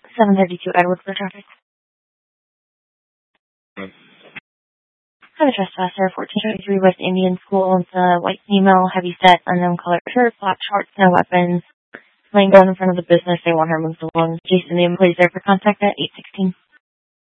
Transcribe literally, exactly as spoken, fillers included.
seven thirty-two Edward for traffic. Hmm. Have a trespasser, fourteen twenty-three West Indian School. It's a white female, heavy set, unknown color shirt, black shorts, no weapons. Laying down in front of the business. They want her moved along. Jason, the employee's there for contact at eight sixteen.